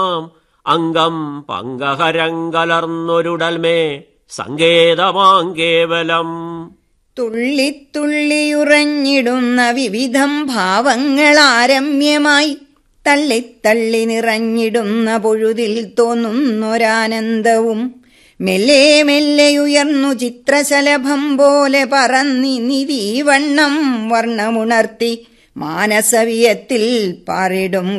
അംഗം പങ്കഹരങ്കലർന്നൊരുടൽമേ സങ്കേതമാം കേവലം. തുള്ളിത്തുള്ളിയുറഞ്ഞിടുന്ന വിവിധം ഭാവങ്ങളാരമ്യമായി തള്ളിത്തള്ളി നിറഞ്ഞിടുന്ന പൊഴുതിൽ തോന്നുന്നൊരാനന്ദവും മെല്ലെ മെല്ലെയുയർന്നു ചിത്രശലഭം പോലെ പറന്നിനിതീവണ്ണം വർണ്ണമുണർത്തി മാനസവിയത്തിൽ പാറിടും